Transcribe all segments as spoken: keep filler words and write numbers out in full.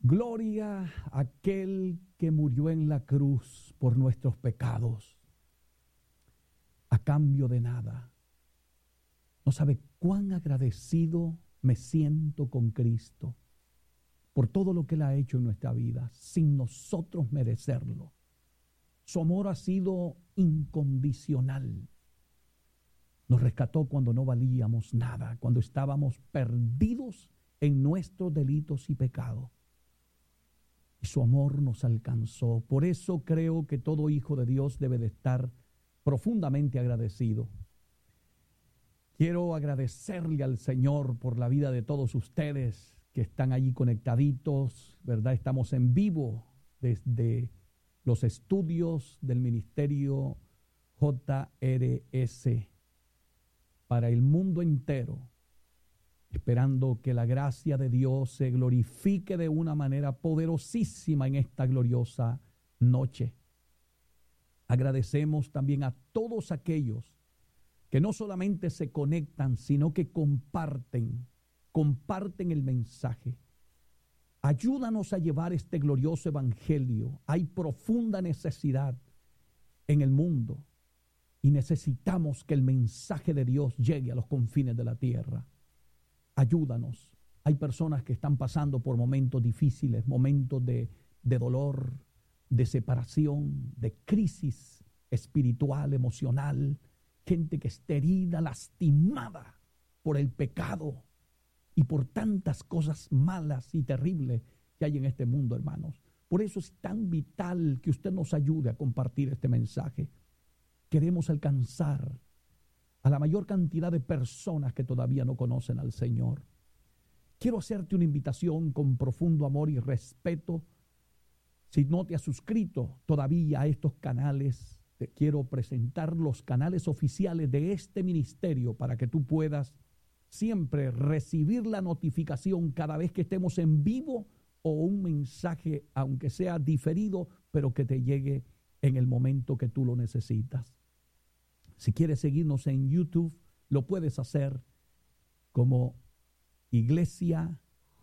Gloria a aquel que murió en la cruz por nuestros pecados, a cambio de nada. No sabe cuán agradecido me siento con Cristo por todo lo que Él ha hecho en nuestra vida, sin nosotros merecerlo. Su amor ha sido incondicional. Nos rescató cuando no valíamos nada, cuando estábamos perdidos en nuestros delitos y pecados. Y su amor nos alcanzó. Por eso creo que todo hijo de Dios debe de estar profundamente agradecido. Quiero agradecerle al Señor por la vida de todos ustedes que están allí conectaditos, ¿verdad? Estamos en vivo desde los estudios del Ministerio J R S para el mundo entero, esperando que la gracia de Dios se glorifique de una manera poderosísima en esta gloriosa noche. Agradecemos también a todos aquellos que no solamente se conectan, sino que comparten, comparten el mensaje. Ayúdanos a llevar este glorioso evangelio. Hay profunda necesidad en el mundo y necesitamos que el mensaje de Dios llegue a los confines de la tierra. Ayúdanos. Hay personas que están pasando por momentos difíciles, momentos de, de dolor, de separación, de crisis espiritual, emocional. Gente que está herida, lastimada por el pecado y por tantas cosas malas y terribles que hay en este mundo, hermanos. Por eso es tan vital que usted nos ayude a compartir este mensaje. Queremos alcanzar a la mayor cantidad de personas que todavía no conocen al Señor. Quiero hacerte una invitación con profundo amor y respeto. Si no te has suscrito todavía a estos canales, te quiero presentar los canales oficiales de este ministerio para que tú puedas siempre recibir la notificación cada vez que estemos en vivo o un mensaje, aunque sea diferido, pero que te llegue en el momento que tú lo necesitas. Si quieres seguirnos en YouTube, lo puedes hacer como Iglesia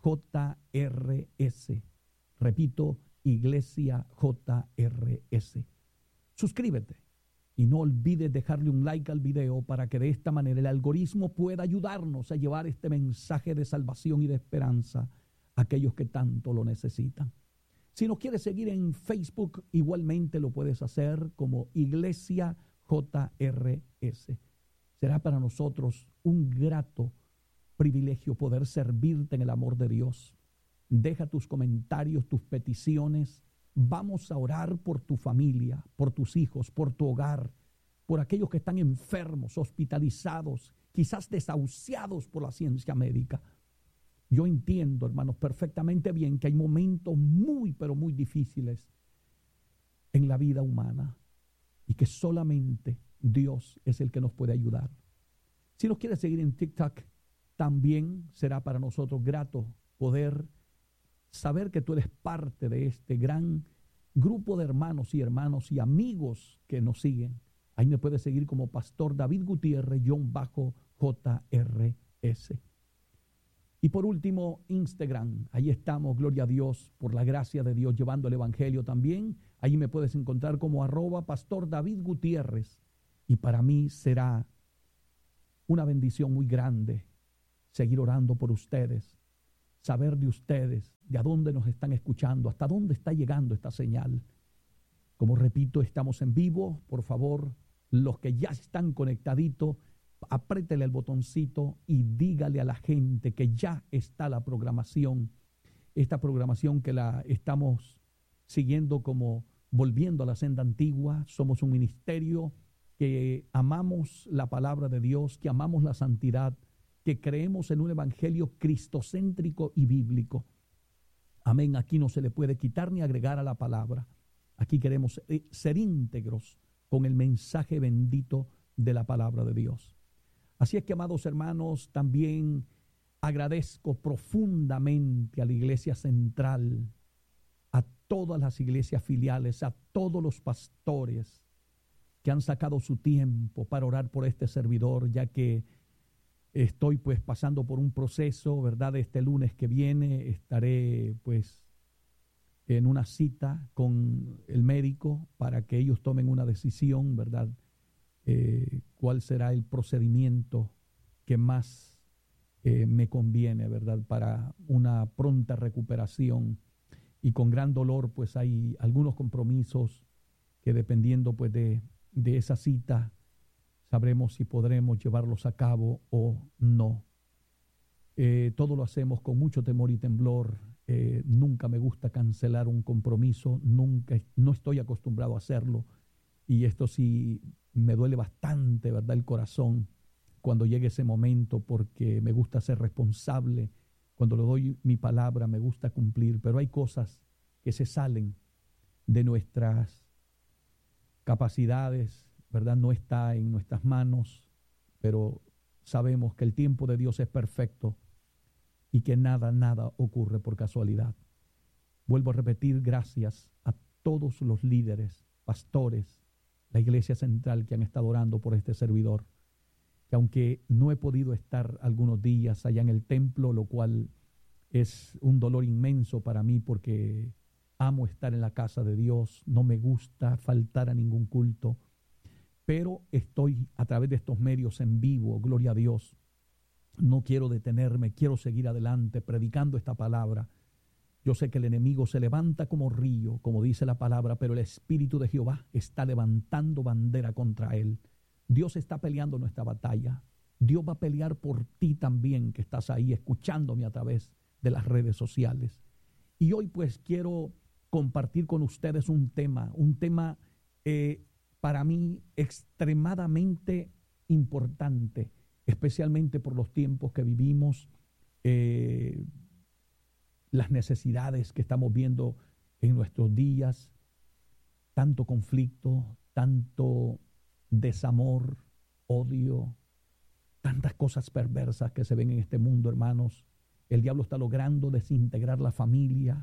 J R S. Repito, Iglesia J R S. Suscríbete y no olvides dejarle un like al video para que de esta manera el algoritmo pueda ayudarnos a llevar este mensaje de salvación y de esperanza a aquellos que tanto lo necesitan. Si nos quieres seguir en Facebook, igualmente lo puedes hacer como Iglesia J R S. Será para nosotros un grato privilegio poder servirte en el amor de Dios. Deja tus comentarios, tus peticiones. Vamos a orar por tu familia, por tus hijos, por tu hogar, por aquellos que están enfermos, hospitalizados, quizás desahuciados por la ciencia médica. Yo entiendo, hermanos, perfectamente bien que hay momentos muy, pero muy difíciles en la vida humana y que solamente Dios es el que nos puede ayudar. Si nos quieres seguir en TikTok, también será para nosotros grato poder saber que tú eres parte de este gran grupo de hermanos y hermanos y amigos que nos siguen. Ahí me puedes seguir como Pastor David Gutiérrez, J R S. Y por último, Instagram. Ahí estamos, gloria a Dios, por la gracia de Dios, llevando el evangelio también. Ahí me puedes encontrar como arroba Pastor David Gutiérrez. Y para mí será una bendición muy grande seguir orando por ustedes, saber de ustedes, de a dónde nos están escuchando, hasta dónde está llegando esta señal. Como repito, estamos en vivo. Por favor, los que ya están conectaditos, apriétele el botoncito y dígale a la gente que ya está la programación. Esta programación que la estamos siguiendo como volviendo a la senda antigua. Somos un ministerio que amamos la palabra de Dios, que amamos la santidad, que creemos en un evangelio cristocéntrico y bíblico. Amén. Aquí no se le puede quitar ni agregar a la palabra. Aquí queremos ser íntegros con el mensaje bendito de la palabra de Dios. Así es que, amados hermanos, también agradezco profundamente a la Iglesia Central, a todas las iglesias filiales, a todos los pastores que han sacado su tiempo para orar por este servidor, ya que estoy pues pasando por un proceso, ¿verdad? Este lunes que viene estaré pues en una cita con el médico para que ellos tomen una decisión, ¿verdad? Eh, ¿Cuál será el procedimiento que más eh, me conviene, ¿verdad? Para una pronta recuperación. Y con gran dolor, pues hay algunos compromisos que dependiendo pues de, de esa cita, sabremos si podremos llevarlos a cabo o no. Eh, todo lo hacemos con mucho temor y temblor. Eh, nunca me gusta cancelar un compromiso, nunca, no estoy acostumbrado a hacerlo. Y esto sí me duele bastante, ¿verdad? El corazón cuando llegue ese momento, porque me gusta ser responsable. Cuando le doy mi palabra, me gusta cumplir. Pero hay cosas que se salen de nuestras capacidades, ¿verdad? No está en nuestras manos, pero sabemos que el tiempo de Dios es perfecto y que nada, nada ocurre por casualidad. Vuelvo a repetir, gracias a todos los líderes, pastores, la iglesia central que han estado orando por este servidor, que aunque no he podido estar algunos días allá en el templo, lo cual es un dolor inmenso para mí porque amo estar en la casa de Dios, no me gusta faltar a ningún culto, pero estoy a través de estos medios en vivo, gloria a Dios. No quiero detenerme, quiero seguir adelante predicando esta palabra. Yo sé que el enemigo se levanta como río, como dice la palabra, pero el Espíritu de Jehová está levantando bandera contra él. Dios está peleando nuestra batalla. Dios va a pelear por ti también, que estás ahí escuchándome a través de las redes sociales. Y hoy pues quiero compartir con ustedes un tema, un tema eh, para mí extremadamente importante, especialmente por los tiempos que vivimos, eh, las necesidades que estamos viendo en nuestros días, tanto conflicto, tanto desamor, odio, tantas cosas perversas que se ven en este mundo, hermanos. El diablo está logrando desintegrar la familia,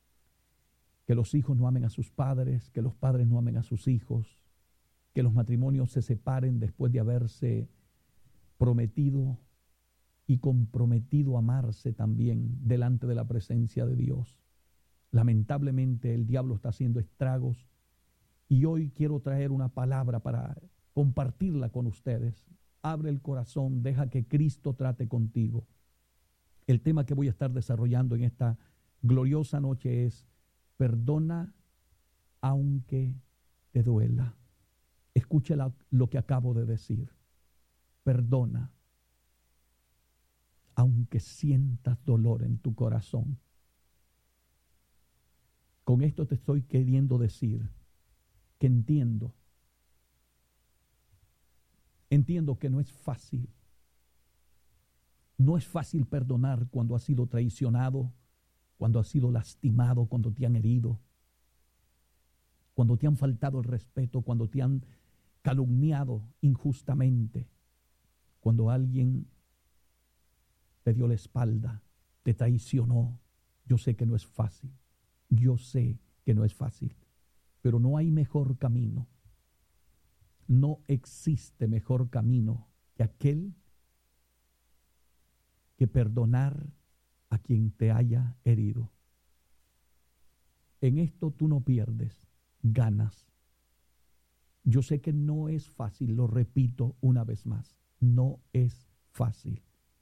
que los hijos no amen a sus padres, que los padres no amen a sus hijos, que los matrimonios se separen después de haberse prometido y comprometido a amarse también delante de la presencia de Dios. Lamentablemente el diablo está haciendo estragos y hoy quiero traer una palabra para compartirla con ustedes. Abre el corazón, deja que Cristo trate contigo. El tema que voy a estar desarrollando en esta gloriosa noche es: perdona aunque te duela. Escuche la, lo que acabo de decir. Perdona aunque sientas dolor en tu corazón. Con esto te estoy queriendo decir que entiendo, entiendo que no es fácil. No es fácil perdonar cuando has sido traicionado, cuando has sido lastimado, cuando te han herido, cuando te han faltado el respeto, cuando te han calumniado injustamente, cuando alguien te dio la espalda, te traicionó. Yo sé que no es fácil, yo sé que no es fácil, pero no hay mejor camino. No existe mejor camino que aquel que perdonar a quien te haya herido. En esto tú no pierdes, ganas. Yo sé que no es fácil, lo repito una vez más, no es fácil.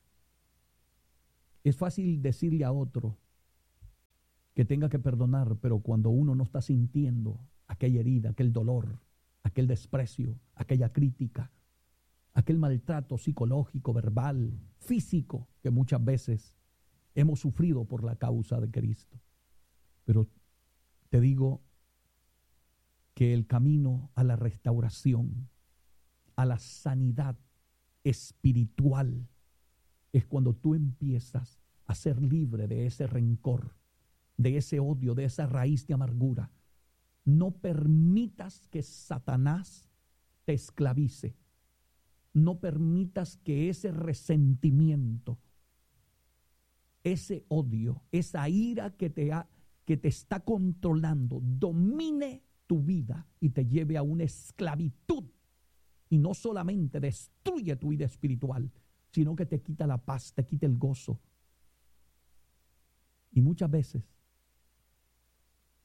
Es fácil decirle a otro que tenga que perdonar, pero cuando uno no está sintiendo aquella herida, aquel dolor, aquel desprecio, aquella crítica, aquel maltrato psicológico, verbal, físico, que muchas veces hemos sufrido por la causa de Cristo. Pero te digo que el camino a la restauración, a la sanidad espiritual, es cuando tú empiezas a ser libre de ese rencor, de ese odio, de esa raíz de amargura. No permitas que Satanás te esclavice. No permitas que ese resentimiento, ese odio, esa ira que te, ha, que te está controlando, domine tu vida y te lleve a una esclavitud. Y no solamente destruye tu vida espiritual, sino que te quita la paz, te quita el gozo. Y muchas veces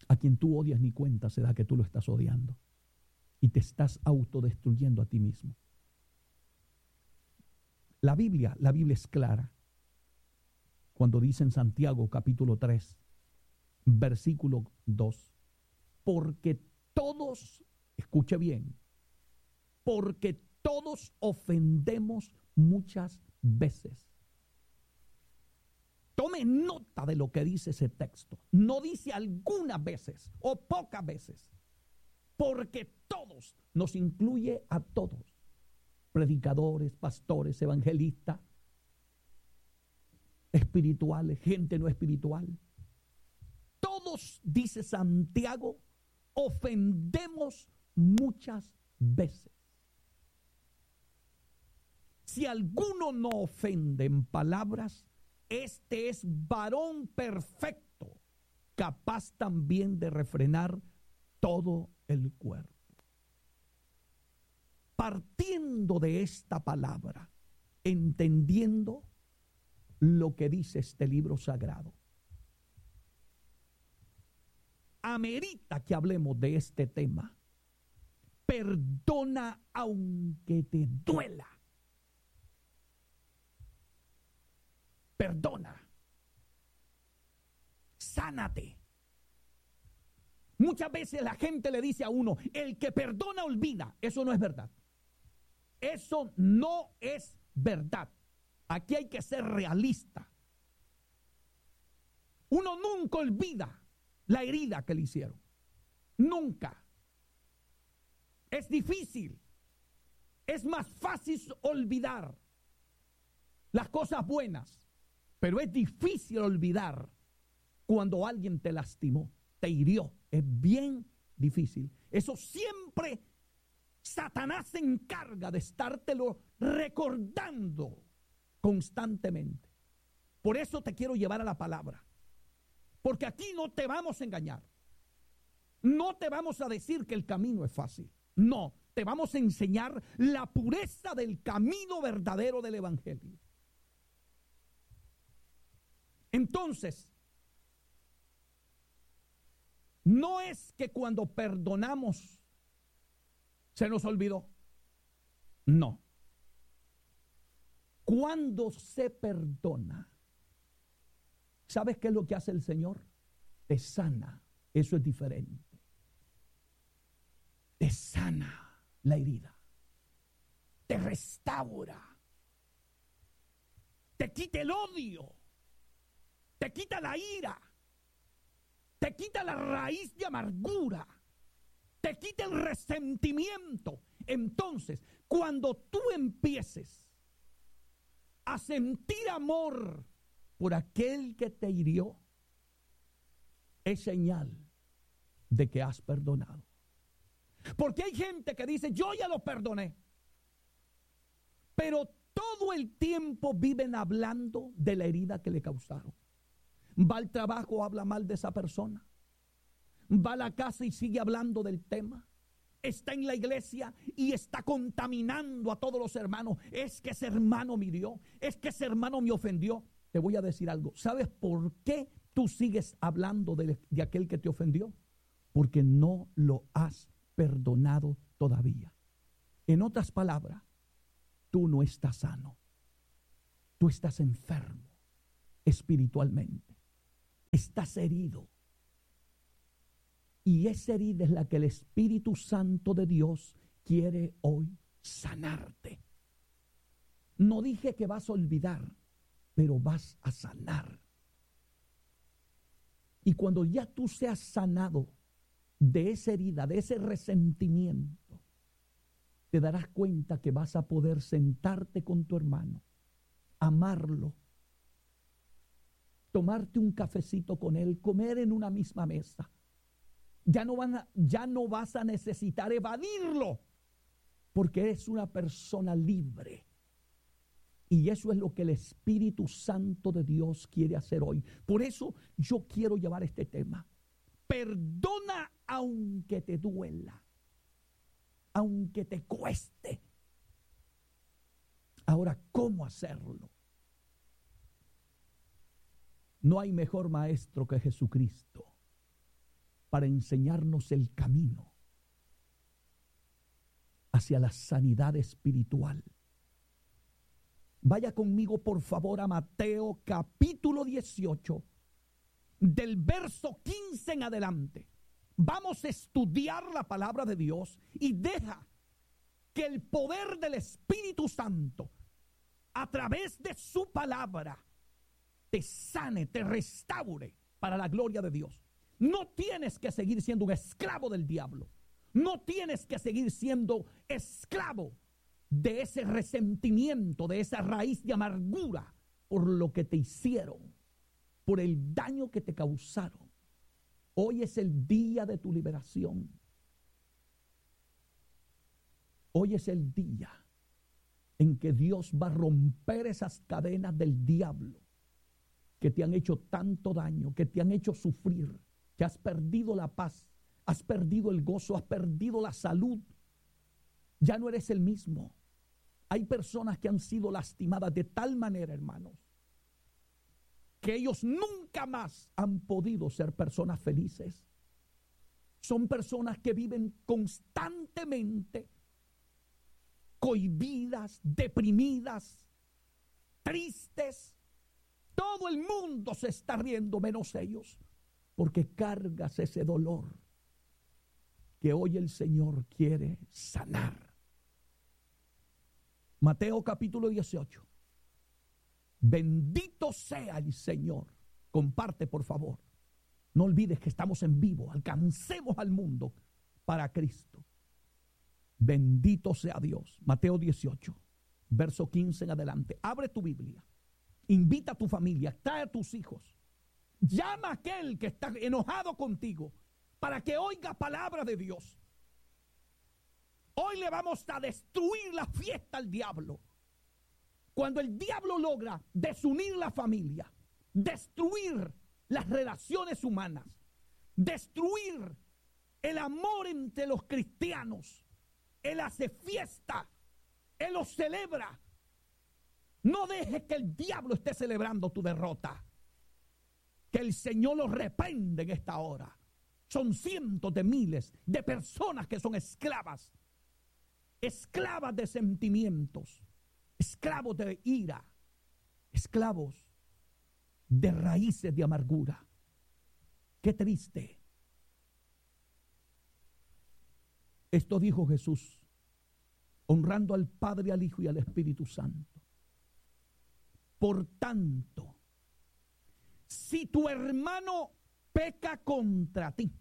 A quien tú odias ni cuenta se da que tú lo estás odiando. Y te estás autodestruyendo a ti mismo. La Biblia, la Biblia es clara. Cuando dice en Santiago capítulo tres, versículo dos, porque todos, escuche bien, porque todos ofendemos muchas veces. Tome nota de lo que dice ese texto. No dice algunas veces o pocas veces. Porque todos, nos incluye a todos. Predicadores, pastores, evangelistas, espirituales, gente no espiritual. Todos, dice Santiago, ofendemos muchas veces. Si alguno no ofende en palabras, este es varón perfecto, capaz también de refrenar todo el cuerpo. Partiendo de esta palabra, entendiendo lo que dice este libro sagrado, amerita que hablemos de este tema. Perdona aunque te duela. Perdona. Sánate. Muchas veces la gente le dice a uno, el que perdona olvida. Eso no es verdad. Eso no es verdad. Aquí hay que ser realista. Uno nunca olvida la herida que le hicieron. Nunca. Es difícil. Es más fácil olvidar las cosas buenas, pero es difícil olvidar cuando alguien te lastimó, te hirió. Es bien difícil. Eso siempre Satanás se encarga de estártelo recordando constantemente. Por eso te quiero llevar a la palabra. Porque aquí no te vamos a engañar. No te vamos a decir que el camino es fácil. No, te vamos a enseñar la pureza del camino verdadero del Evangelio. Entonces, no es que cuando perdonamos se nos olvidó. No. Cuando se perdona, ¿sabes qué es lo que hace el Señor? Te sana. Eso es diferente. Te sana la herida. Te restaura. Te quita el odio. Te quita la ira. Te quita la raíz de amargura. Te quita el resentimiento. Entonces, cuando tú empieces a sentir amor por aquel que te hirió, es señal de que has perdonado. Porque hay gente que dice, yo ya lo perdoné, pero todo el tiempo viven hablando de la herida que le causaron. Va al trabajo, habla mal de esa persona. Va a la casa y sigue hablando del tema. Está en la iglesia y está contaminando a todos los hermanos. Es que ese hermano me hirió, es que ese hermano me ofendió. Te voy a decir algo. ¿Sabes por qué tú sigues hablando de, de aquel que te ofendió? Porque no lo has perdonado todavía. En otras palabras, tú no estás sano. Tú estás enfermo espiritualmente. Estás herido. Y esa herida es la que el Espíritu Santo de Dios quiere hoy sanarte. No dije que vas a olvidar, pero vas a sanar. Y cuando ya tú seas sanado de esa herida, de ese resentimiento, te darás cuenta que vas a poder sentarte con tu hermano, amarlo, tomarte un cafecito con él, comer en una misma mesa. Ya no, van a, ya no vas a necesitar evadirlo, porque eres una persona libre. Y eso es lo que el Espíritu Santo de Dios quiere hacer hoy. Por eso yo quiero llevar este tema. Perdona aunque te duela, aunque te cueste. Ahora, ¿cómo hacerlo? No hay mejor maestro que Jesucristo. para enseñarnos el camino hacia la sanidad espiritual. Vaya conmigo por favor a Mateo capítulo dieciocho, del verso quince en adelante. Vamos a estudiar la palabra de Dios y deja que el poder del Espíritu Santo a través de su palabra te sane, te restaure para la gloria de Dios. No tienes que seguir siendo un esclavo del diablo. No tienes que seguir siendo esclavo de ese resentimiento, de esa raíz de amargura por lo que te hicieron, por el daño que te causaron. Hoy es el día de tu liberación. Hoy es el día en que Dios va a romper esas cadenas del diablo que te han hecho tanto daño, que te han hecho sufrir, que has perdido la paz, has perdido el gozo, has perdido la salud. Ya no eres el mismo. Hay personas que han sido lastimadas de tal manera, hermanos, que ellos nunca más han podido ser personas felices. Son personas que viven constantemente cohibidas, deprimidas, tristes. Todo el mundo se está riendo menos ellos, porque cargas ese dolor que hoy el Señor quiere sanar. Mateo capítulo dieciocho. Bendito sea el Señor. Comparte, por favor. No olvides que estamos en vivo. Alcancemos al mundo para Cristo. Bendito sea Dios. Mateo dieciocho, verso quince en adelante. Abre tu Biblia. Invita a tu familia. Trae a tus hijos. Llama a aquel que está enojado contigo para que oiga palabra de Dios. Hoy le vamos a destruir la fiesta al diablo. Cuando el diablo logra desunir la familia, destruir las relaciones humanas, destruir el amor entre los cristianos, él hace fiesta, él lo celebra. No dejes que el diablo esté celebrando tu derrota. Que el Señor lo reprende en esta hora. Son cientos de miles de personas que son esclavas. Esclavas de sentimientos. Esclavos de ira. Esclavos de raíces de amargura. Qué triste. Esto dijo Jesús, honrando al Padre, al Hijo y al Espíritu Santo. Por tanto, si tu hermano peca contra ti,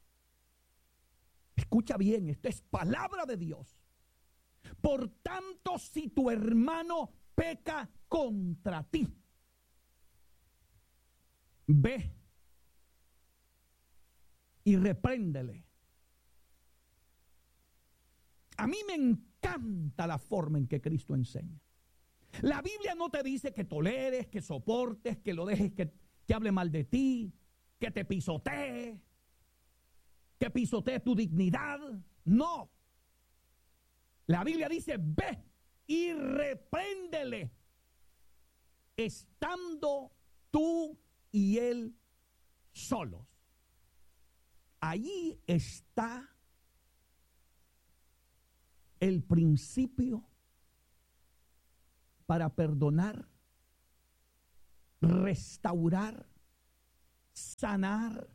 escucha bien, esto es palabra de Dios. Por tanto, si tu hermano peca contra ti, ve y repréndele. A mí me encanta la forma en que Cristo enseña. La Biblia no te dice que toleres, que soportes, que lo dejes que, que hable mal de ti, que te pisotee, que pisotee tu dignidad. No. La Biblia dice, ve y repréndele, estando tú y él solos. Allí está el principio para perdonar, restaurar, sanar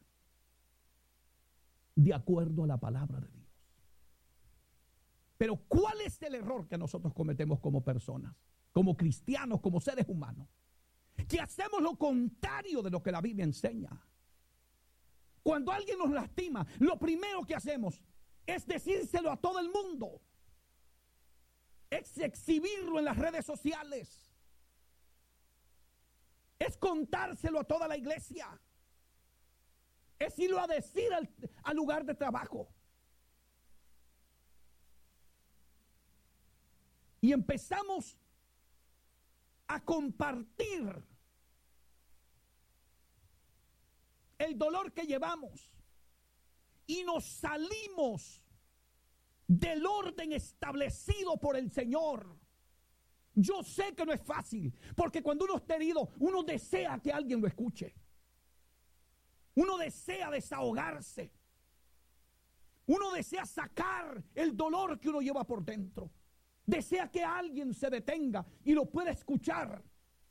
de acuerdo a la palabra de Dios. Pero ¿cuál es el error que nosotros cometemos como personas, como cristianos, como seres humanos? Que hacemos lo contrario de lo que la Biblia enseña. Cuando alguien nos lastima, lo primero que hacemos es decírselo a todo el mundo. Es exhibirlo en las redes sociales. Es contárselo a toda la iglesia. Es irlo a decir al, al lugar de trabajo. Y empezamos a compartir el dolor que llevamos. Y nos salimos del orden establecido por el Señor. Yo sé que no es fácil, porque cuando uno está herido, uno desea que alguien lo escuche. Uno desea desahogarse. Uno desea sacar el dolor que uno lleva por dentro. Desea que alguien se detenga y lo pueda escuchar.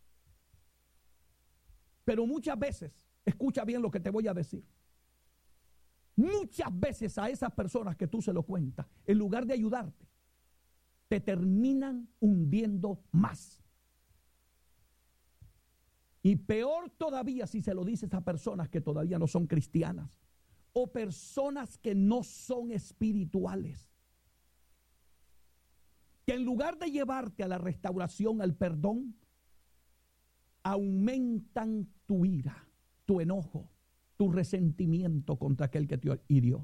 Pero muchas veces, escucha bien lo que te voy a decir. Muchas veces a esas personas que tú se lo cuentas, en lugar de ayudarte, te terminan hundiendo más. Y peor todavía si se lo dices a personas que todavía no son cristianas o personas que no son espirituales. Que en lugar de llevarte a la restauración, al perdón, aumentan tu ira, tu enojo, tu resentimiento contra aquel que te hirió.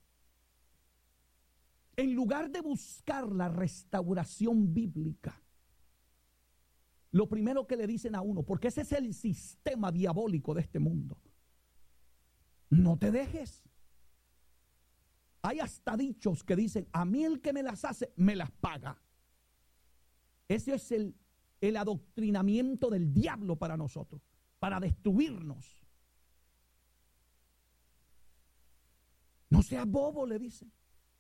En lugar de buscar la restauración bíblica, lo primero que le dicen a uno, porque ese es el sistema diabólico de este mundo: no te dejes. Hay hasta dichos que dicen: a mí el que me las hace, me las paga. Ese es el, el adoctrinamiento del diablo para nosotros, para destruirnos. No seas bobo, le dicen.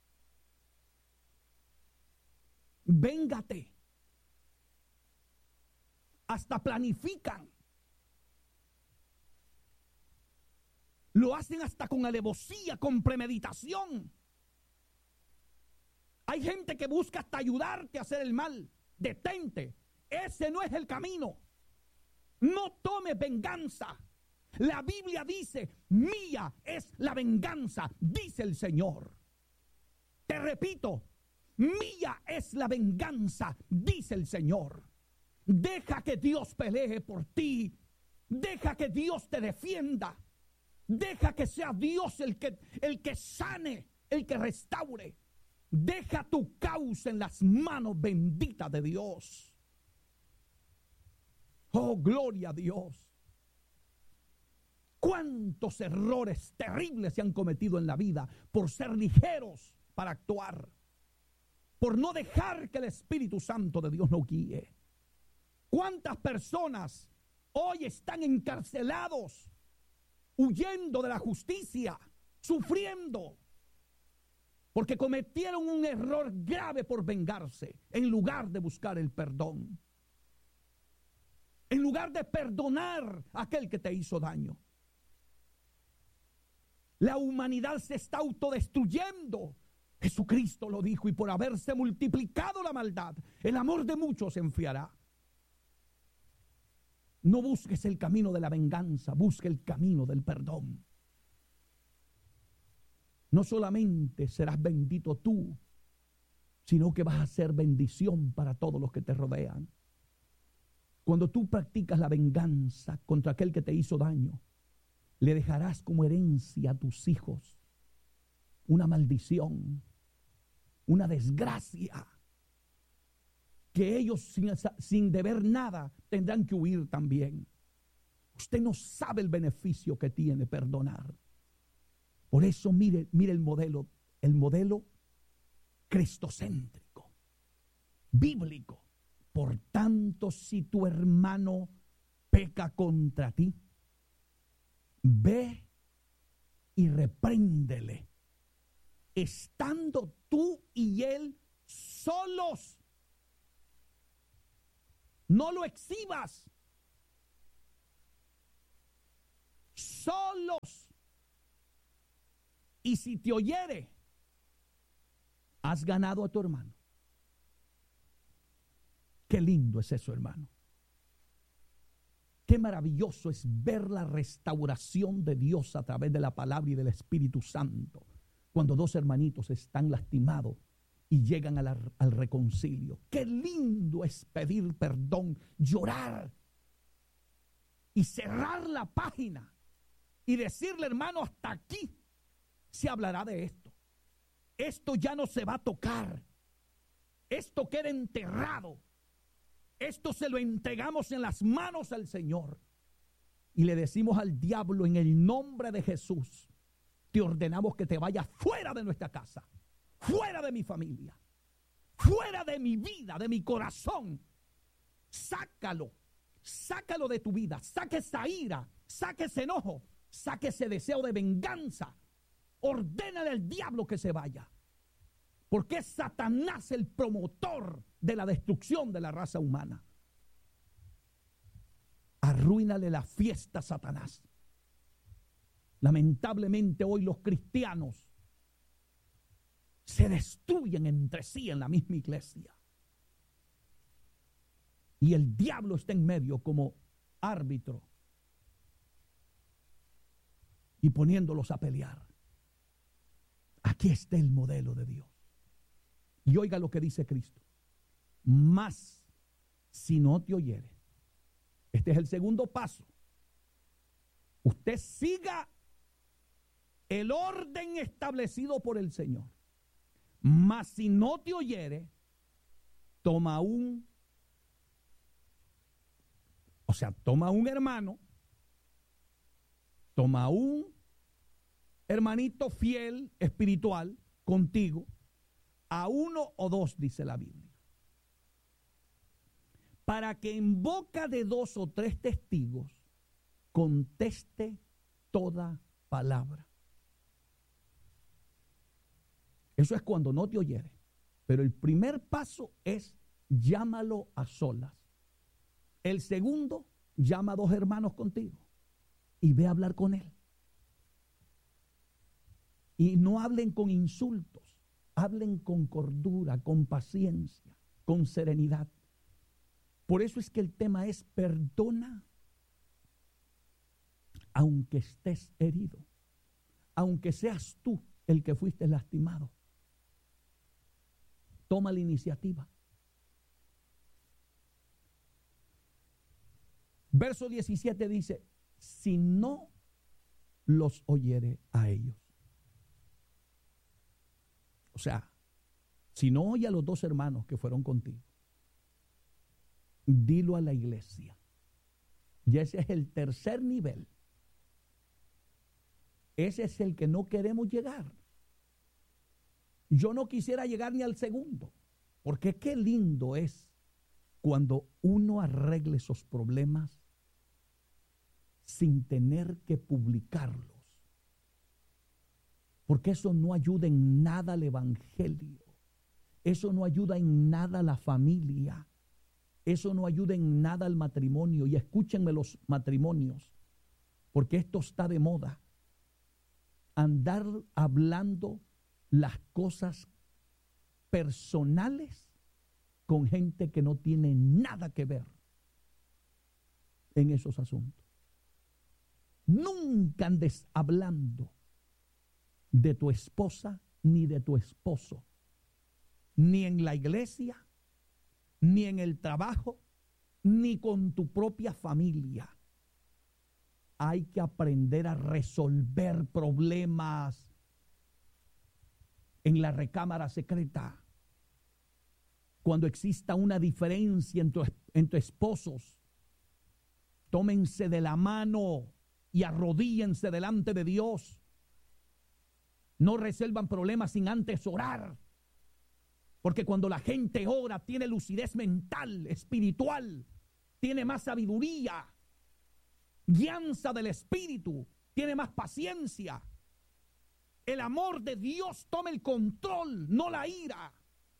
Véngate. Hasta planifican. Lo hacen hasta con alevosía, con premeditación. Hay gente que busca hasta ayudarte a hacer el mal. Detente. Ese no es el camino. No tomes venganza. La Biblia dice: mía es la venganza, dice el Señor. Te repito, mía es la venganza, dice el Señor. Deja que Dios pelee por ti. Deja que Dios te defienda. Deja que sea Dios el que, el que sane, el que restaure. Deja tu causa en las manos benditas de Dios. Oh, gloria a Dios. ¿Cuántos errores terribles se han cometido en la vida por ser ligeros para actuar? Por no dejar que el Espíritu Santo de Dios nos guíe. ¿Cuántas personas hoy están encarcelados, huyendo de la justicia, sufriendo, porque cometieron un error grave por vengarse, en lugar de buscar el perdón, en lugar de perdonar a aquel que te hizo daño? La humanidad se está autodestruyendo. Jesucristo lo dijo: y por haberse multiplicado la maldad, el amor de muchos se enfriará. No busques el camino de la venganza, busque el camino del perdón. No solamente serás bendito tú, sino que vas a ser bendición para todos los que te rodean. Cuando tú practicas la venganza contra aquel que te hizo daño, le dejarás como herencia a tus hijos una maldición, una desgracia, que ellos sin, sin deber nada tendrán que huir también. Usted no sabe el beneficio que tiene perdonar. Por eso mire, mire el modelo, el modelo cristocéntrico, bíblico. Por tanto, si tu hermano peca contra ti, ve y repréndele, estando tú y él solos. No lo exhibas. Solos. Y si te oyere, has ganado a tu hermano. Qué lindo es eso, hermano. Qué maravilloso es ver la restauración de Dios a través de la palabra y del Espíritu Santo. Cuando dos hermanitos están lastimados y llegan a la, al reconcilio. Qué lindo es pedir perdón, llorar y cerrar la página y decirle: hermano, hasta aquí se hablará de esto. Esto ya no se va a tocar. Esto queda enterrado. Esto se lo entregamos en las manos al Señor. Y le decimos al diablo: en el nombre de Jesús, te ordenamos que te vayas fuera de nuestra casa, fuera de mi familia, fuera de mi vida, de mi corazón. Sácalo, sácalo de tu vida, saque esa ira, saque ese enojo, saque ese deseo de venganza. ordénale al diablo que se vaya. Porque es Satanás el promotor de la destrucción de la raza humana. Arruínale la fiesta a Satanás. Lamentablemente hoy los cristianos se destruyen entre sí en la misma iglesia. Y el diablo está en medio como árbitro y poniéndolos a pelear. Aquí está el modelo de Dios. Y oiga lo que dice Cristo. Mas si no te oyere. Este es el segundo paso. Usted siga el orden establecido por el Señor. Mas si no te oyere, toma un, o sea, toma un hermano, toma un hermanito fiel, espiritual, contigo, a uno o dos, dice la Biblia, para que en boca de dos o tres testigos conteste toda palabra. Eso es cuando no te oyere. Pero el primer paso es llámalo a solas. El segundo, llama a dos hermanos contigo y ve a hablar con él. Y no hablen con insultos, hablen con cordura, con paciencia, con serenidad. Por eso es que el tema es perdona aunque estés herido, aunque seas tú el que fuiste lastimado. Toma la iniciativa. Verso diecisiete dice, si no los oyere a ellos. O sea, si no oye a los dos hermanos que fueron contigo, dilo a la iglesia. Y ese es el tercer nivel. Ese es el que no queremos llegar. Yo no quisiera llegar ni al segundo, porque qué lindo es cuando uno arregle esos problemas sin tener que publicarlos. Porque eso no ayuda en nada al evangelio. Eso no ayuda en nada a la familia. Eso no ayuda en nada al matrimonio. Y escúchenme los matrimonios, porque esto está de moda. Andar hablando las cosas personales con gente que no tiene nada que ver en esos asuntos. Nunca andes hablando de tu esposa ni de tu esposo, ni en la iglesia, ni en el trabajo, ni con tu propia familia. Hay que aprender a resolver problemas en la recámara secreta. Cuando exista una diferencia entre, entre esposos, tómense de la mano y arrodíllense delante de Dios. No resuelvan problemas sin antes orar. Porque cuando la gente ora, tiene lucidez mental, espiritual, tiene más sabiduría, guianza del espíritu, tiene más paciencia. El amor de Dios toma el control, no la ira.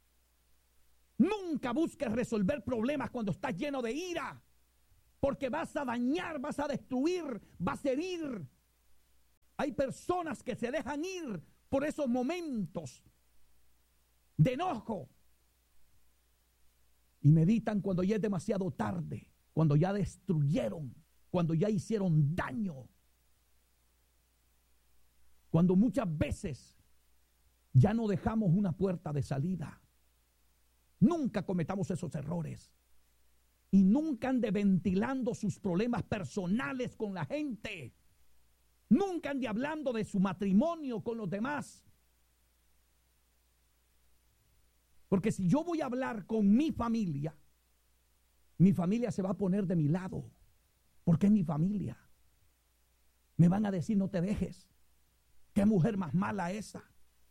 Nunca busques resolver problemas cuando estás lleno de ira, porque vas a dañar, vas a destruir, vas a herir. Hay personas que se dejan ir por esos momentos de enojo y meditan cuando ya es demasiado tarde, cuando ya destruyeron, cuando ya hicieron daño. Cuando muchas veces ya no dejamos una puerta de salida. Nunca cometamos esos errores. Y nunca ande ventilando sus problemas personales con la gente. Nunca ande hablando de su matrimonio con los demás. Porque si yo voy a hablar con mi familia, mi familia se va a poner de mi lado. Porque es mi familia. Me van a decir, no te dejes. ¿Qué mujer más mala esa?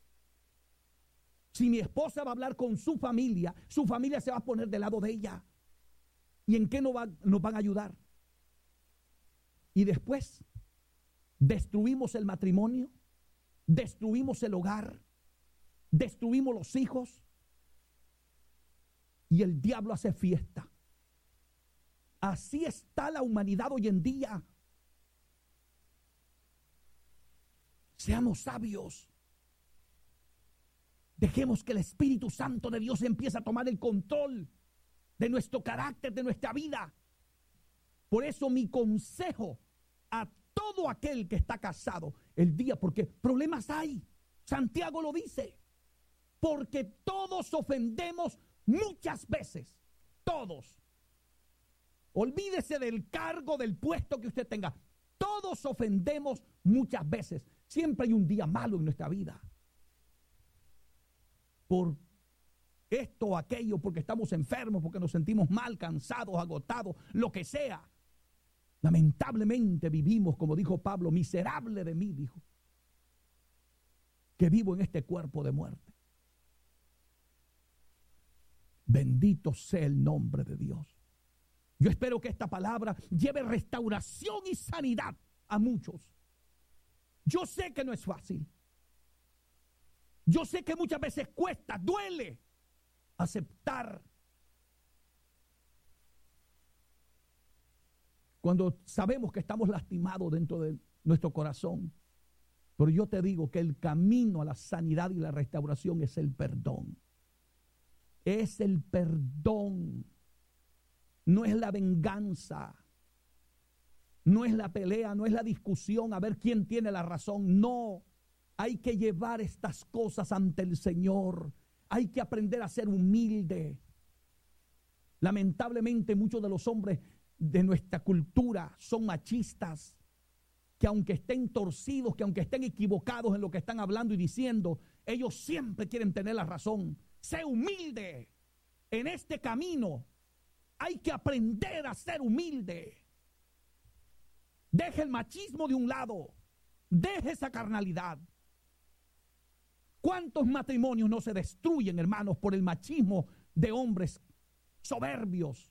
Si mi esposa va a hablar con su familia, su familia se va a poner del lado de ella. ¿Y en qué nos, va, nos van a ayudar? Y después destruimos el matrimonio destruimos el hogar, destruimos los hijos y el diablo hace fiesta. Así está la humanidad hoy en día. Seamos sabios. Dejemos que el Espíritu Santo de Dios empiece a tomar el control de nuestro carácter, de nuestra vida. Por eso mi consejo a todo aquel que está casado el día, porque problemas hay, Santiago lo dice, porque todos ofendemos muchas veces, todos. Olvídese del cargo, del puesto que usted tenga. Todos ofendemos muchas veces. Siempre hay un día malo en nuestra vida. Por esto o aquello, porque estamos enfermos, porque nos sentimos mal, cansados, agotados, lo que sea. Lamentablemente vivimos, como dijo Pablo, miserable de mí, dijo, que vivo en este cuerpo de muerte. Bendito sea el nombre de Dios. Yo espero que esta palabra lleve restauración y sanidad a muchos. Yo sé que no es fácil. Yo sé que muchas veces cuesta, duele aceptar. Cuando sabemos que estamos lastimados dentro de nuestro corazón. Pero yo te digo que el camino a la sanidad y la restauración es el perdón. Es el perdón. No es la venganza. No es la pelea, no es la discusión a ver quién tiene la razón. No. Hay que llevar estas cosas ante el Señor. Hay que aprender a ser humilde. Lamentablemente muchos de los hombres de nuestra cultura son machistas, que aunque estén torcidos, que aunque estén equivocados en lo que están hablando y diciendo, ellos siempre quieren tener la razón. Sé humilde. En este camino hay que aprender a ser humilde. Deje el machismo de un lado. Deje esa carnalidad. ¿Cuántos matrimonios no se destruyen, hermanos, por el machismo de hombres soberbios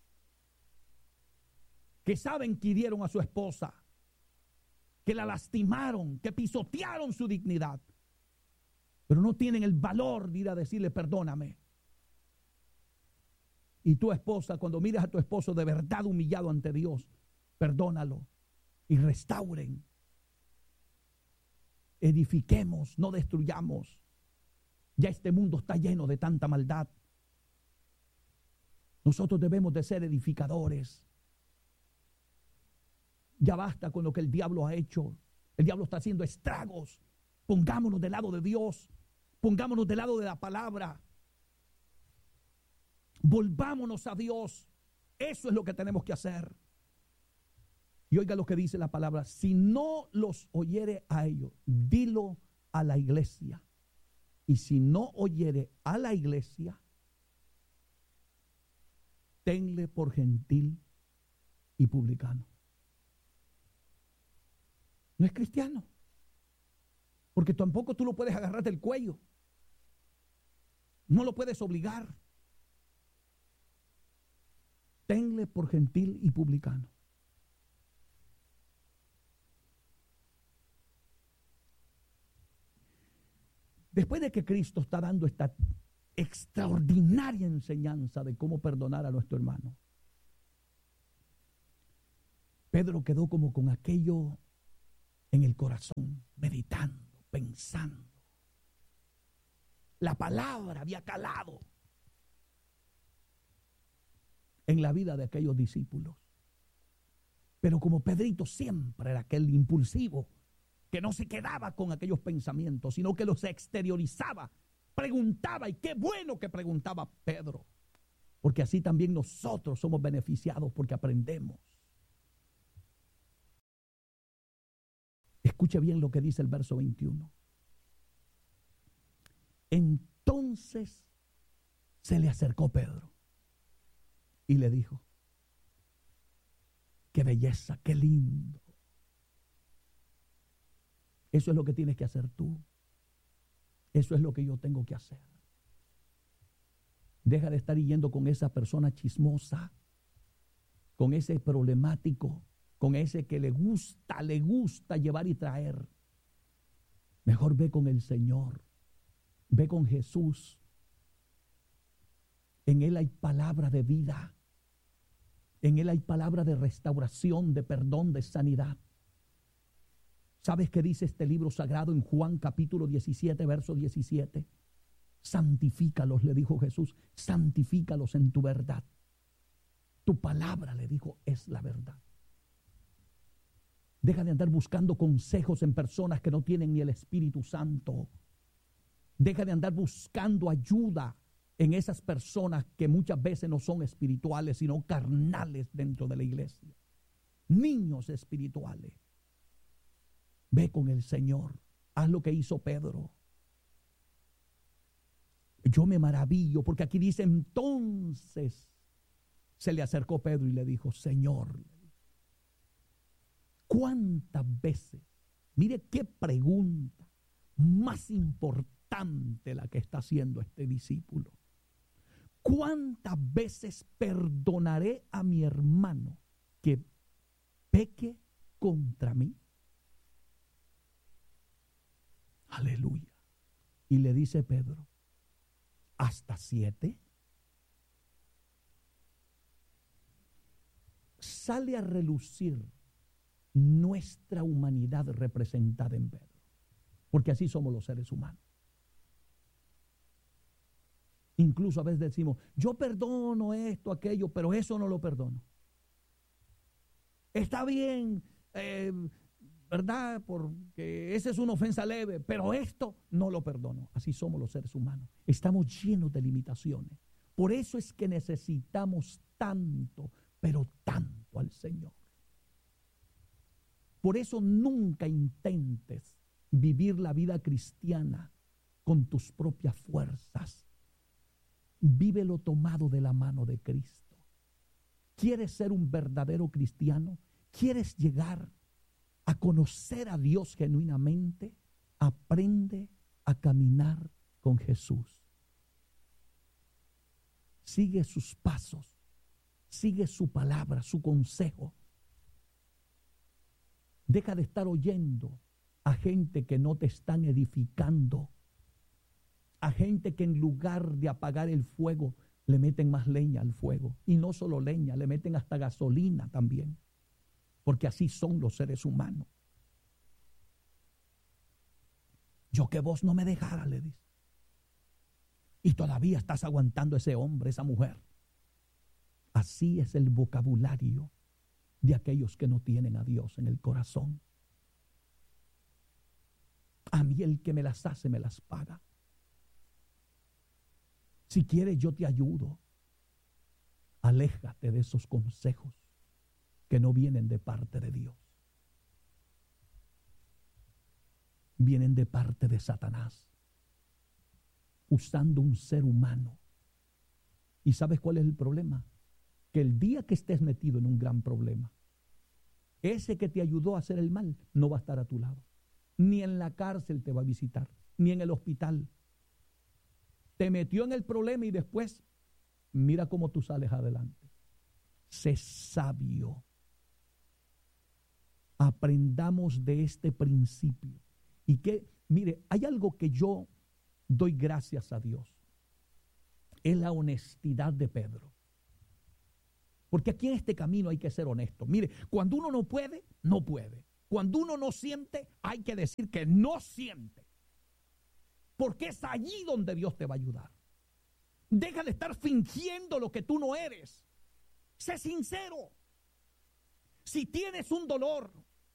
que saben que hirieron a su esposa, que la lastimaron, que pisotearon su dignidad, pero no tienen el valor de ir a decirle perdóname? Y tu esposa, cuando miras a tu esposo de verdad humillado ante Dios, perdónalo y restauren. Edifiquemos, no destruyamos. Ya este mundo está lleno de tanta maldad. Nosotros debemos de ser edificadores. Ya basta con lo que el diablo ha hecho. El diablo está haciendo estragos. Pongámonos del lado de Dios. Pongámonos del lado de la palabra. Volvámonos a Dios. Eso es lo que tenemos que hacer. Y oiga lo que dice la palabra. Si no los oyere a ellos, dilo a la iglesia. Y si no oyere a la iglesia, tenle por gentil y publicano. No es cristiano. Porque tampoco tú lo puedes agarrar del cuello. No lo puedes obligar. Tenle por gentil y publicano. Después de que Cristo está dando esta extraordinaria enseñanza de cómo perdonar a nuestro hermano, Pedro quedó como con aquello en el corazón, meditando, pensando. La palabra había calado en la vida de aquellos discípulos. Pero como Pedrito siempre era aquel impulsivo, que no se quedaba con aquellos pensamientos, sino que los exteriorizaba, preguntaba, y qué bueno que preguntaba Pedro, porque así también nosotros somos beneficiados porque aprendemos. Escuche bien lo que dice el verso veintiuno. Entonces se le acercó Pedro y le dijo: qué belleza, qué lindo. Eso es lo que tienes que hacer tú. Eso es lo que yo tengo que hacer. Deja de estar yendo con esa persona chismosa, con ese problemático, con ese que le gusta, le gusta llevar y traer. Mejor ve con el Señor. Ve con Jesús. En Él hay palabra de vida. En Él hay palabra de restauración, de perdón, de sanidad. ¿Sabes qué dice este libro sagrado en Juan capítulo diecisiete, verso diecisiete? Santifícalos, le dijo Jesús, santifícalos en tu verdad. Tu palabra, le dijo, es la verdad. Deja de andar buscando consejos en personas que no tienen ni el Espíritu Santo. Deja de andar buscando ayuda en esas personas que muchas veces no son espirituales, sino carnales dentro de la iglesia. Niños espirituales. Ve con el Señor. Haz lo que hizo Pedro. Yo me maravillo porque aquí dice entonces se le acercó Pedro y le dijo, Señor, ¿cuántas veces? Mire qué pregunta más importante la que está haciendo este discípulo. ¿Cuántas veces perdonaré a mi hermano que peque contra mí? Aleluya. Y le dice Pedro, ¿hasta siete? Sale a relucir nuestra humanidad representada en Pedro. Porque así somos los seres humanos. Incluso a veces decimos, yo perdono esto, aquello, pero eso no lo perdono. Está bien, eh, ¿verdad? Porque esa es una ofensa leve, pero esto no lo perdono. Así somos los seres humanos. Estamos llenos de limitaciones. Por eso es que necesitamos tanto, pero tanto al Señor. Por eso nunca intentes vivir la vida cristiana con tus propias fuerzas. Vívelo tomado de la mano de Cristo. ¿Quieres ser un verdadero cristiano? ¿Quieres llegar a conocer a Dios genuinamente? Aprende a caminar con Jesús. Sigue sus pasos. Sigue su palabra, su consejo. Deja de estar oyendo a gente que no te están edificando. A gente que en lugar de apagar el fuego, le meten más leña al fuego. Y no solo leña, le meten hasta gasolina también. Porque así son los seres humanos. Yo que vos no me dejara, le dice. Y todavía estás aguantando ese hombre, esa mujer. Así es el vocabulario de aquellos que no tienen a Dios en el corazón. A mí el que me las hace, me las paga. Si quieres, yo te ayudo. Aléjate de esos consejos que no vienen de parte de Dios. Vienen de parte de Satanás, usando un ser humano. ¿Y sabes cuál es el problema? Que el día que estés metido en un gran problema, ese que te ayudó a hacer el mal no va a estar a tu lado. Ni en la cárcel te va a visitar, ni en el hospital. Te metió en el problema y después mira cómo tú sales adelante. Sé sabio. Aprendamos de este principio. Y que, mire, hay algo que yo doy gracias a Dios. Es la honestidad de Pedro. Porque aquí en este camino hay que ser honesto. Mire, cuando uno no puede, no puede. Cuando uno no siente, hay que decir que no siente. Porque es allí donde Dios te va a ayudar. Deja de estar fingiendo lo que tú no eres. Sé sincero. Si tienes un dolor,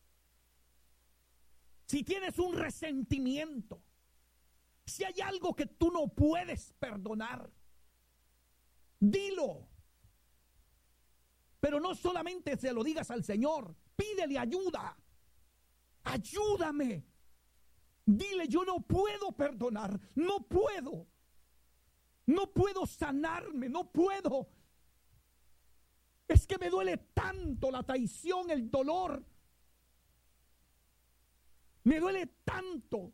si tienes un resentimiento, si hay algo que tú no puedes perdonar, dilo. Pero no solamente se lo digas al Señor, pídele ayuda. Ayúdame. Dile, yo no puedo perdonar, no puedo. No puedo sanarme, no puedo. Es que me duele tanto la traición, el dolor. Me duele tanto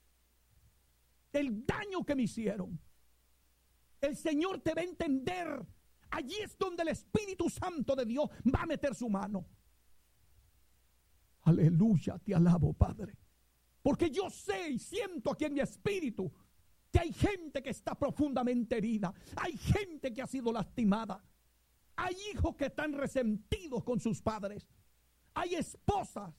el daño que me hicieron. El Señor te va a entender. Allí es donde el Espíritu Santo de Dios va a meter su mano. Aleluya, te alabo, Padre. Porque yo sé y siento aquí en mi espíritu que hay gente que está profundamente herida. Hay gente que ha sido lastimada. Hay hijos que están resentidos con sus padres. Hay esposas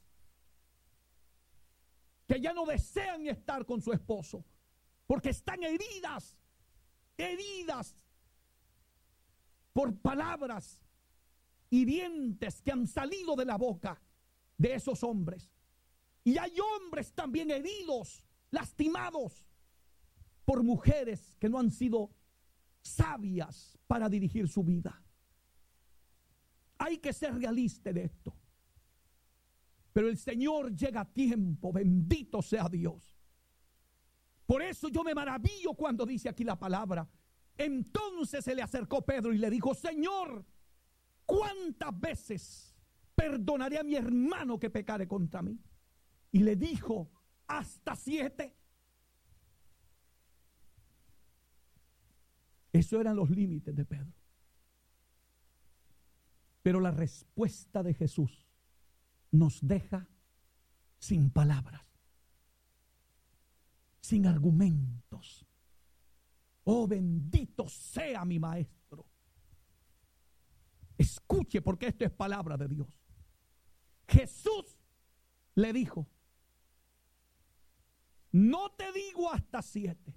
que ya no desean estar con su esposo porque están heridas, heridas por palabras hirientes que han salido de la boca de esos hombres. Y hay hombres también heridos, lastimados por mujeres que no han sido sabias para dirigir su vida. Hay que ser realista de esto. Pero el Señor llega a tiempo, bendito sea Dios. Por eso yo me maravillo cuando dice aquí la palabra. Entonces se le acercó Pedro y le dijo: Señor, ¿cuántas veces perdonaré a mi hermano que pecare contra mí? Y le dijo: hasta siete. Esos eran los límites de Pedro. Pero la respuesta de Jesús nos deja sin palabras, sin argumentos. Oh, bendito sea mi maestro. Escuche, porque esto es palabra de Dios. Jesús le dijo: no te digo hasta siete,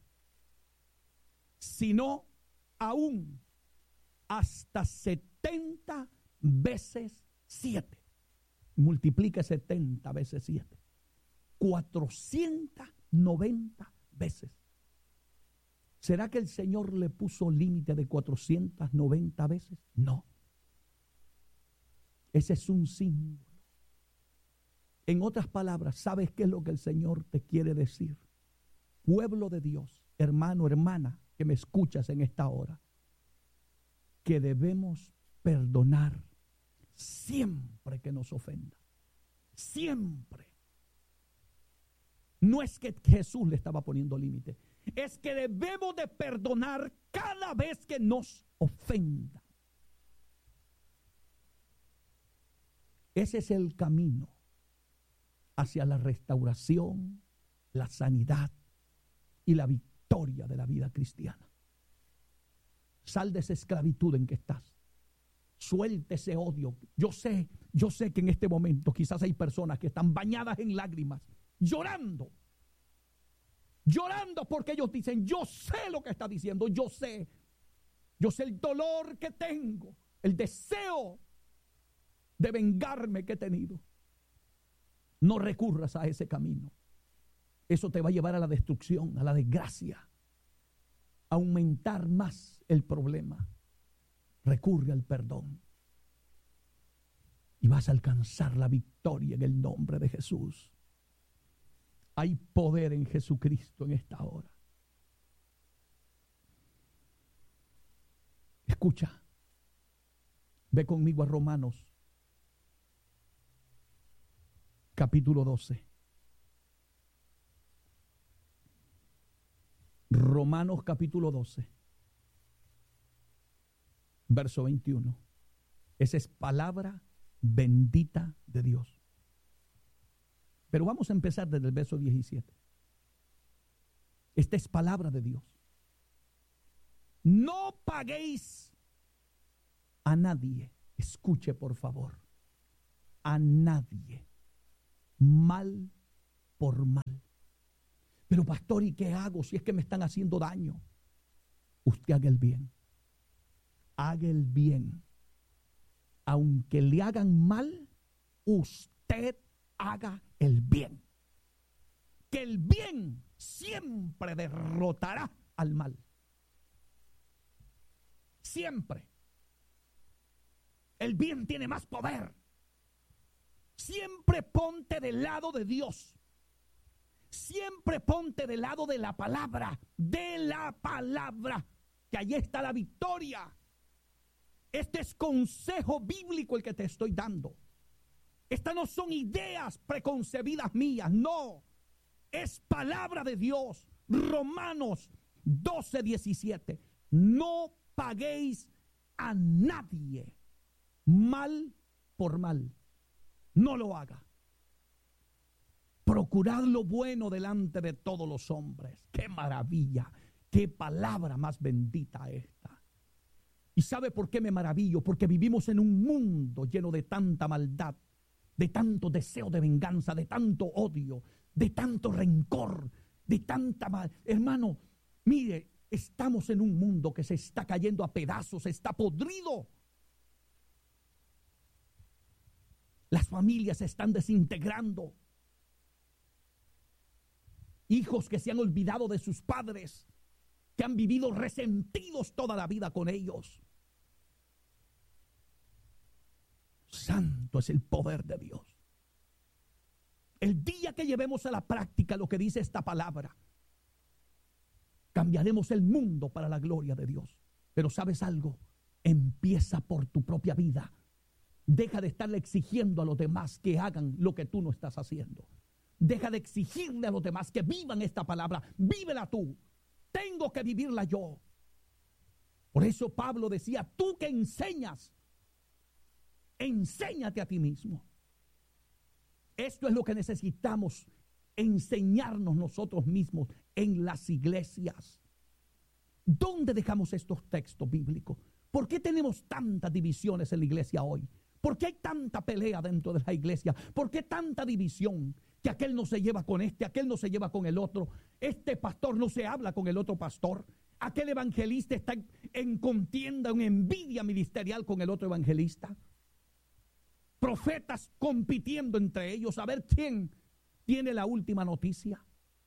sino aún hasta setenta veces siete. Multiplica setenta veces siete. cuatrocientas noventa veces. ¿Será que el Señor le puso límite de cuatrocientas noventa veces? No. Ese es un símbolo. En otras palabras, ¿sabes qué es lo que el Señor te quiere decir? Pueblo de Dios, hermano, hermana, que me escuchas en esta hora, que debemos perdonar siempre que nos ofenda. Siempre. No es que Jesús le estaba poniendo límite, es que debemos de perdonar cada vez que nos ofenda. Ese es el camino hacia la restauración, la sanidad y la victoria de la vida cristiana. Sal de esa esclavitud en que estás. Suelte ese odio. Yo sé, yo sé que en este momento quizás hay personas que están bañadas en lágrimas, llorando. Llorando porque ellos dicen: yo sé lo que está diciendo, yo sé. Yo sé el dolor que tengo, el deseo de vengarme que he tenido. No recurras a ese camino. Eso te va a llevar a la destrucción, a la desgracia, a aumentar más el problema. Recurre al perdón y vas a alcanzar la victoria en el nombre de Jesús. Hay poder en Jesucristo en esta hora. Escucha, ve conmigo a Romanos capítulo doce. Romanos capítulo doce, verso veintiuno. Esa es palabra bendita de Dios. Pero vamos a empezar desde el verso diecisiete. Esta es palabra de Dios. No paguéis a nadie, escuche por favor, a nadie mal por mal. Pero pastor, ¿y qué hago si es que me están haciendo daño? Usted haga el bien. Haga el bien. Aunque le hagan mal, usted haga el bien. Que el bien siempre derrotará al mal. Siempre. El bien tiene más poder. Siempre ponte del lado de Dios. Siempre ponte del lado de la palabra. De la palabra. Que allí está la victoria. Este es consejo bíblico el que te estoy dando. Estas no son ideas preconcebidas mías. No. Es palabra de Dios. Romanos doce, diecisiete. No paguéis a nadie mal por mal. No lo haga. Procura Procurad lo bueno delante de todos los hombres. ¡Qué maravilla! ¡Qué palabra más bendita esta! ¿Y sabe por qué me maravillo? Porque vivimos en un mundo lleno de tanta maldad, de tanto deseo de venganza, de tanto odio, de tanto rencor, de tanta mal. Hermano, mire, estamos en un mundo que se está cayendo a pedazos, está podrido. Las familias se están desintegrando. Hijos que se han olvidado de sus padres, que han vivido resentidos toda la vida con ellos. Santo es el poder de Dios. El día que llevemos a la práctica lo que dice esta palabra, cambiaremos el mundo para la gloria de Dios. Pero ¿sabes algo? Empieza por tu propia vida. Deja de estarle exigiendo a los demás que hagan lo que tú no estás haciendo. Deja de exigirle a los demás que vivan esta palabra. Vívela tú. Tengo que vivirla yo. Por eso Pablo decía, tú que enseñas, enséñate a ti mismo. Esto es lo que necesitamos, enseñarnos nosotros mismos en las iglesias. ¿Dónde dejamos estos textos bíblicos? ¿Por qué tenemos tantas divisiones en la iglesia hoy? ¿Por qué hay tanta pelea dentro de la iglesia? ¿Por qué tanta división? Que aquel no se lleva con este, aquel no se lleva con el otro. Este pastor no se habla con el otro pastor. Aquel evangelista está en contienda, en envidia ministerial con el otro evangelista. Profetas compitiendo entre ellos a ver quién tiene la última noticia.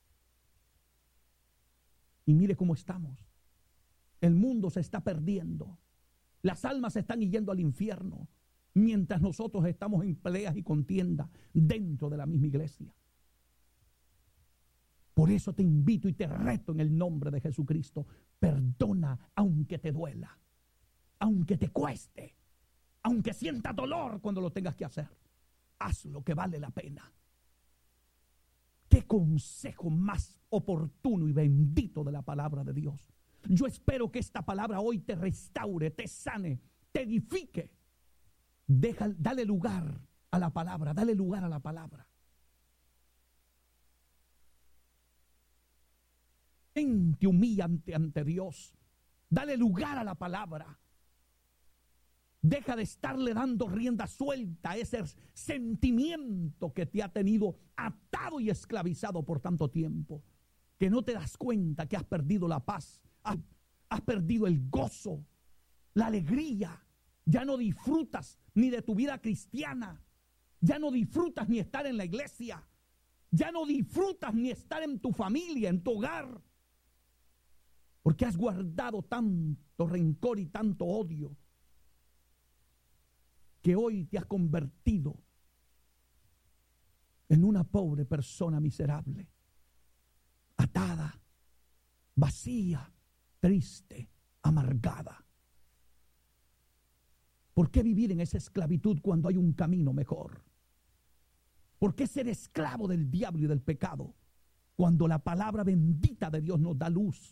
Y mire cómo estamos. El mundo se está perdiendo. Las almas se están yendo al infierno, mientras nosotros estamos en peleas y contienda dentro de la misma iglesia. Por eso te invito y te reto en el nombre de Jesucristo. Perdona aunque te duela, aunque te cueste, aunque sientas dolor cuando lo tengas que hacer. Haz lo que vale la pena. Qué consejo más oportuno y bendito de la palabra de Dios. Yo espero que esta palabra hoy te restaure, te sane, te edifique. Deja, dale lugar a la palabra, dale lugar a la palabra. Ente humillante ante Dios. Dale lugar a la palabra. Deja de estarle dando rienda suelta a ese sentimiento que te ha tenido atado y esclavizado por tanto tiempo, que no te das cuenta que has perdido la paz, has, has perdido el gozo, la alegría. Ya no disfrutas ni de tu vida cristiana, ya no disfrutas ni estar en la iglesia, ya no disfrutas ni estar en tu familia, en tu hogar, porque has guardado tanto rencor y tanto odio, que hoy te has convertido en una pobre persona miserable, atada, vacía, triste, amargada. ¿Por qué vivir en esa esclavitud cuando hay un camino mejor? ¿Por qué ser esclavo del diablo y del pecado cuando la palabra bendita de Dios nos da luz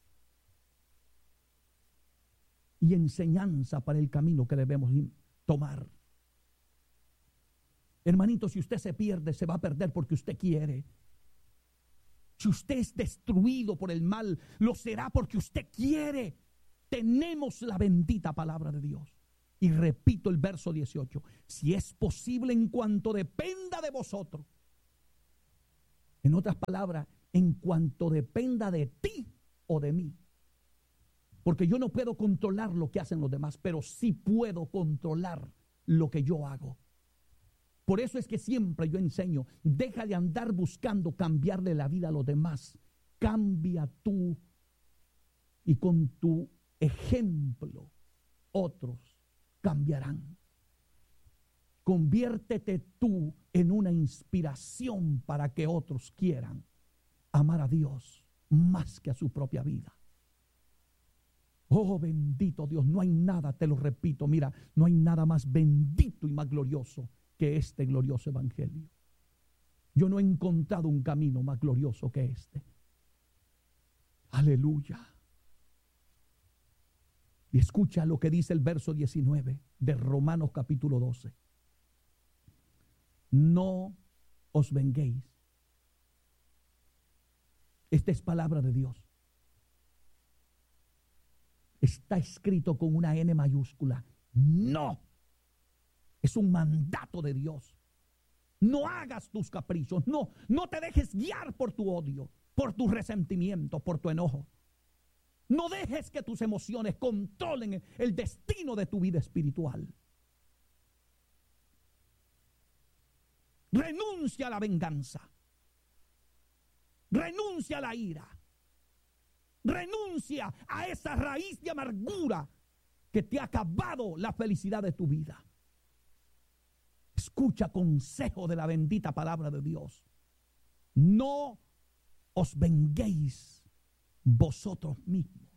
y enseñanza para el camino que debemos tomar? Hermanito, si usted se pierde, se va a perder porque usted quiere. Si usted es destruido por el mal, lo será porque usted quiere. Tenemos la bendita palabra de Dios. Y repito el verso dieciocho, si es posible en cuanto dependa de vosotros. En otras palabras, en cuanto dependa de ti o de mí. Porque yo no puedo controlar lo que hacen los demás, pero sí puedo controlar lo que yo hago. Por eso es que siempre yo enseño, deja de andar buscando cambiarle la vida a los demás. Cambia tú y con tu ejemplo otros cambiarán. Conviértete tú en una inspiración para que otros quieran amar a Dios más que a su propia vida. Oh, bendito Dios, no hay nada, te lo repito, mira, no hay nada más bendito y más glorioso que este glorioso evangelio. Yo no he encontrado un camino más glorioso que este. Aleluya. Y escucha lo que dice el verso diecinueve de Romanos capítulo doce. No os venguéis, Esta es palabra de Dios. Está escrito con una N mayúscula. No. Es un mandato de Dios. No hagas tus caprichos. No, no te dejes guiar por tu odio, por tu resentimiento, por tu enojo. No dejes que tus emociones controlen el destino de tu vida espiritual. Renuncia a la venganza. Renuncia a la ira. Renuncia a esa raíz de amargura que te ha acabado la felicidad de tu vida. Escucha consejo de la bendita palabra de Dios. No os venguéis vosotros mismos.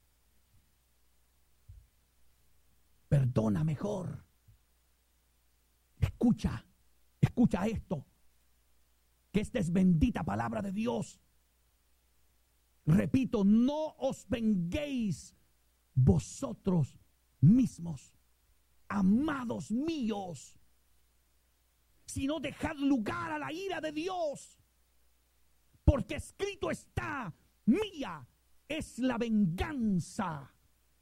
Perdona mejor. Escucha, escucha esto. Que esta es bendita palabra de Dios. Repito, no os venguéis vosotros mismos, amados míos, sino dejad lugar a la ira de Dios, porque escrito está, mía es la venganza,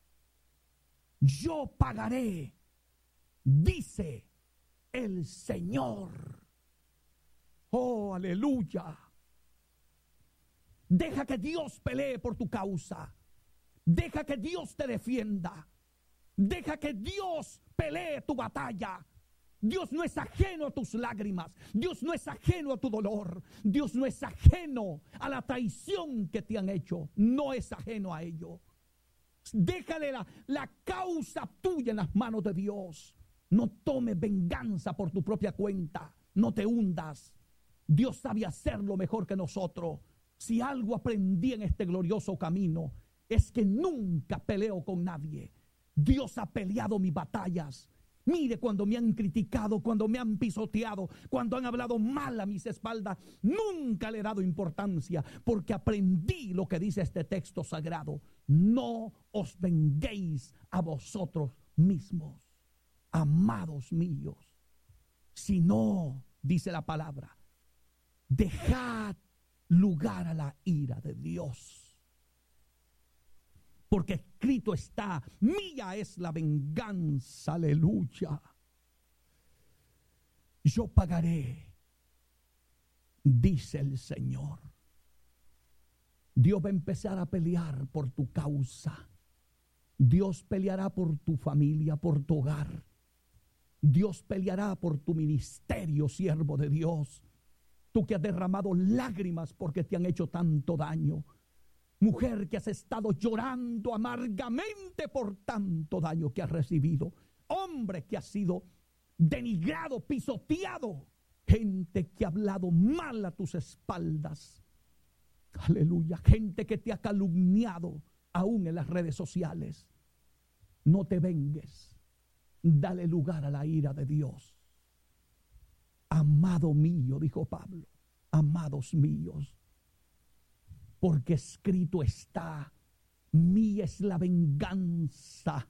yo pagaré, dice el Señor. Oh, aleluya. Deja que Dios pelee por tu causa. Deja que Dios te defienda. Deja que Dios pelee tu batalla. Dios no es ajeno a tus lágrimas. Dios no es ajeno a tu dolor. Dios no es ajeno a la traición que te han hecho. No es ajeno a ello. Déjale la, la causa tuya en las manos de Dios. No tomes venganza por tu propia cuenta. No te hundas. Dios sabe hacerlo mejor que nosotros. Si algo aprendí en este glorioso camino, es que nunca peleo con nadie. Dios ha peleado mis batallas. Mire, cuando me han criticado, cuando me han pisoteado, cuando han hablado mal a mis espaldas, nunca le he dado importancia, porque aprendí lo que dice este texto sagrado. No os venguéis a vosotros mismos, amados míos, sino, dice la palabra, dejad lugar a la ira de Dios. Porque escrito está, mía es la venganza, aleluya. Yo pagaré, dice el Señor. Dios va a empezar a pelear por tu causa. Dios peleará por tu familia, por tu hogar. Dios peleará por tu ministerio, siervo de Dios. Tú que has derramado lágrimas porque te han hecho tanto daño. Mujer que has estado llorando amargamente por tanto daño que has recibido. Hombre que has sido denigrado, pisoteado. Gente que ha hablado mal a tus espaldas. Aleluya. Gente que te ha calumniado aún en las redes sociales. No te vengues. Dale lugar a la ira de Dios. Amado mío, dijo Pablo, amados míos, porque escrito está, mía es la venganza,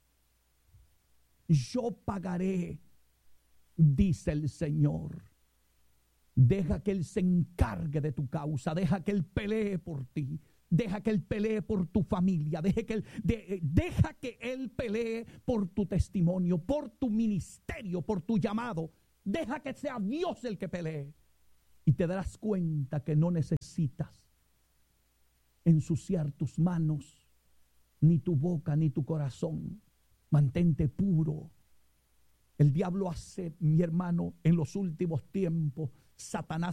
yo pagaré, dice el Señor. Deja que Él se encargue de tu causa, deja que Él pelee por ti, deja que Él pelee por tu familia, deja que Él, de, deja que Él pelee por tu testimonio, por tu ministerio, por tu llamado. Deja que sea Dios el que pelee. Y te darás cuenta que no necesitas ensuciar tus manos, ni tu boca, ni tu corazón. Mantente puro. El diablo hace, mi hermano, en los últimos tiempos, Satanás